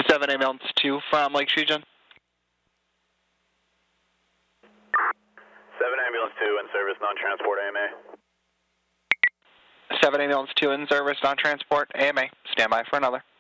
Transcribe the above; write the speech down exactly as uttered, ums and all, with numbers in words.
seven ambulance two from Lakes Region. seven ambulance two in service, non-transport A M A. seven ambulance two in service, non-transport A M A. Stand by for another.